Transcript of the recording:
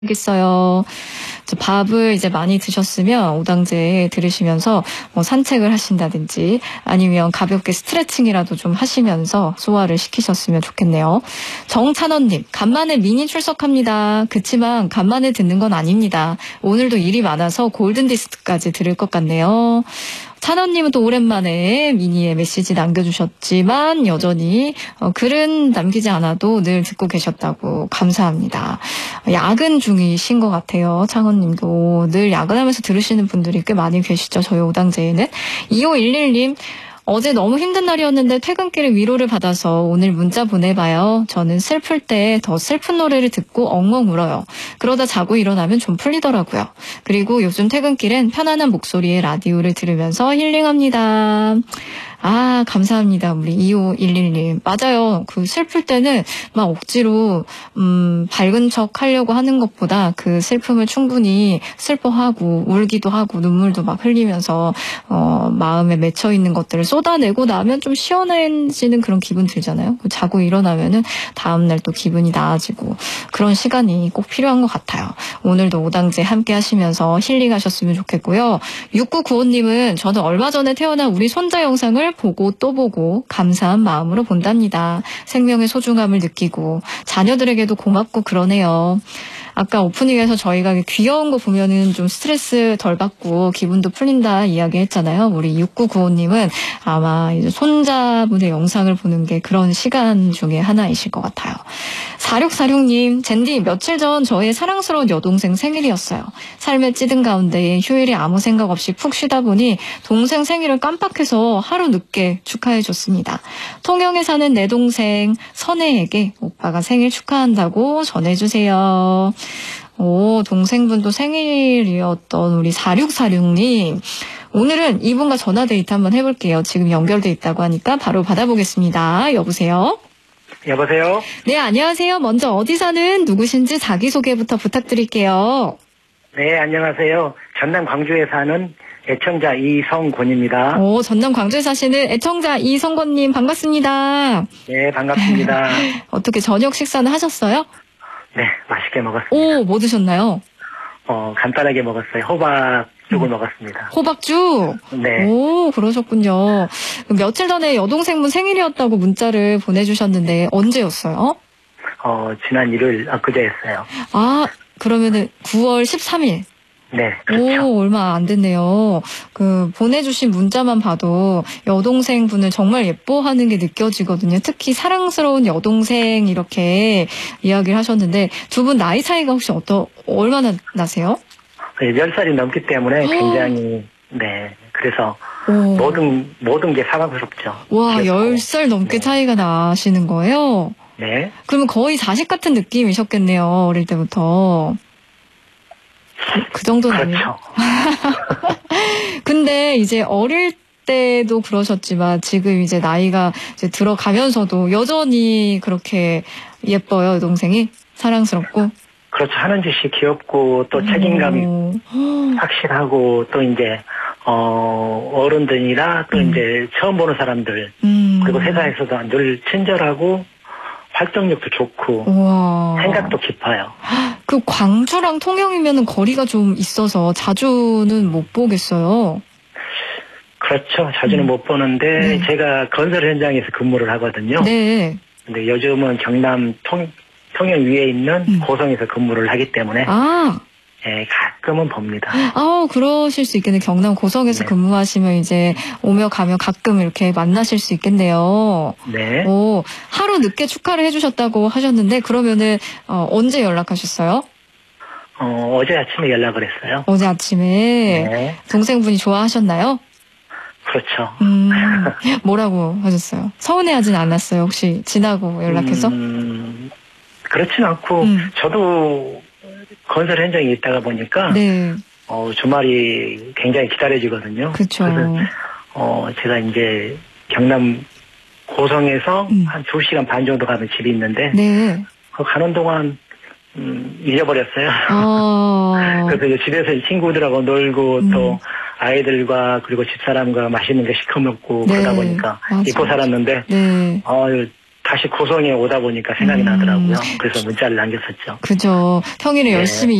알겠어요. 밥을 이제 많이 드셨으면 오당제 들으시면서 뭐 산책을 하신다든지 아니면 가볍게 스트레칭이라도 좀 하시면서 소화를 시키셨으면 좋겠네요. 정찬원님, 간만에 미니 출석합니다. 그치만 간만에 듣는 건 아닙니다. 오늘도 일이 많아서 골든디스크까지 들을 것 같네요. 찬원님은 또 오랜만에 미니에 메시지 남겨주셨지만 여전히 글은 남기지 않아도 늘 듣고 계셨다고 감사합니다. 야근 중이신 것 같아요. 창원님도 늘 야근하면서 들으시는 분들이 꽤 많이 계시죠. 저희 오당제에는. 2511님. 어제 너무 힘든 날이었는데 퇴근길에 위로를 받아서 오늘 문자 보내봐요. 저는 슬플 때 더 슬픈 노래를 듣고 엉엉 울어요. 그러다 자고 일어나면 좀 풀리더라고요. 그리고 요즘 퇴근길엔 편안한 목소리의 라디오를 들으면서 힐링합니다. 아, 감사합니다. 우리 2511님. 맞아요. 그 슬플 때는 막 억지로, 밝은 척 하려고 하는 것보다 그 슬픔을 충분히 슬퍼하고 울기도 하고 눈물도 막 흘리면서, 마음에 맺혀 있는 것들을 쏟아내고 나면 좀 시원해지는 그런 기분 들잖아요. 자고 일어나면은 다음날 또 기분이 나아지고 그런 시간이 꼭 필요한 것 같아요. 오늘도 오당제 함께 하시면서 힐링하셨으면 좋겠고요. 6995님은 저는 얼마 전에 태어난 우리 손자 영상을 보고 또 보고 감사한 마음으로 본답니다. 생명의 소중함을 느끼고 자녀들에게도 고맙고 그러네요. 아까 오프닝에서 저희가 귀여운 거 보면은 좀 스트레스 덜 받고 기분도 풀린다 이야기 했잖아요. 우리 6995님은 아마 이제 손자분의 영상을 보는 게 그런 시간 중에 하나이실 것 같아요. 4646님, 젠디 며칠 전 저의 사랑스러운 여동생 생일이었어요. 삶에 찌든 가운데 휴일이 아무 생각 없이 푹 쉬다 보니 동생 생일을 깜빡해서 하루 늦게 축하해줬습니다. 통영에 사는 내 동생 선혜에게 오빠가 생일 축하한다고 전해주세요. 오, 동생분도 생일이었던 우리 4646님. 오늘은 이분과 전화 데이트 한번 해볼게요. 지금 연결돼 있다고 하니까 바로 받아보겠습니다. 여보세요? 여보세요? 네, 안녕하세요. 먼저 어디 사는 누구신지 자기소개부터 부탁드릴게요. 네, 안녕하세요. 전남 광주에 사는 애청자 이성곤입니다. 오, 전남 광주에 사시는 애청자 이성곤님 반갑습니다. 네, 반갑습니다. 어떻게 저녁 식사는 하셨어요? 네, 맛있게 먹었습니다. 오, 뭐 드셨나요? 간단하게 먹었어요. 호박죽을 먹었습니다. 호박죽? 네. 오, 그러셨군요. 며칠 전에 여동생분 생일이었다고 문자를 보내주셨는데 언제였어요? 지난 일요일 엊그제였어요. 아, 그러면은 9월 13일. 네, 그렇죠. 오, 얼마 안 됐네요. 보내주신 문자만 봐도 여동생분을 정말 예뻐하는 게 느껴지거든요. 특히 사랑스러운 여동생 이렇게 이야기를 하셨는데 두 분 나이 차이가 혹시 얼마나 나세요? 10살이 넘기 때문에 굉장히, 네, 그래서 모든 게 사랑스럽죠. 와, 귀엽고. 10살 넘게 네. 차이가 나시는 거예요? 네. 그러면 거의 자식 같은 느낌이셨겠네요. 어릴 때부터. 그 정도는 아니에요. 그렇죠. 근데 이제 어릴 때도 그러셨지만 지금 이제 나이가 이제 들어가면서도 여전히 그렇게 예뻐요, 동생이? 사랑스럽고? 그렇죠. 하는 짓이 귀엽고 또 책임감이 확실하고 또 이제 어른들이나 또 이제 처음 보는 사람들 그리고 회사에서도 늘 친절하고 활동력도 좋고 우와. 생각도 깊어요. 그 광주랑 통영이면은 거리가 좀 있어서 자주는 못 보겠어요. 그렇죠. 자주는 못 보는데 네. 제가 건설 현장에서 근무를 하거든요. 네. 근데 요즘은 경남 통영 위에 있는 고성에서 근무를 하기 때문에 예, 가끔은 봅니다. 그러실 수 있겠네요. 경남 고성에서 네. 근무하시면 이제 오며 가며 가끔 이렇게 만나실 수 있겠네요. 네. 오, 하루 늦게 축하를 해주셨다고 하셨는데 그러면은 언제 연락하셨어요? 어제 아침에 연락을 했어요. 어제 아침에. 네. 동생분이 좋아하셨나요? 그렇죠. 뭐라고 하셨어요? 서운해하진 않았어요? 혹시 지나고 연락해서? 그렇진 않고 저도 건설 현장에 있다가 보니까 네. 주말이 굉장히 기다려지거든요. 그렇죠. 그래서 제가 이제 경남 고성에서 한 2시간 반 정도 가면 집이 있는데 네. 그 가는 동안 잊어버렸어요. 그래서 이제 집에서 친구들하고 놀고 또 아이들과 그리고 집사람과 맛있는 거 시켜 먹고 네. 그러다 보니까 잊고 살았는데 네. 다시 고성에 오다 보니까 생각이 나더라고요. 그래서 문자를 남겼었죠. 그죠. 평일에 네. 열심히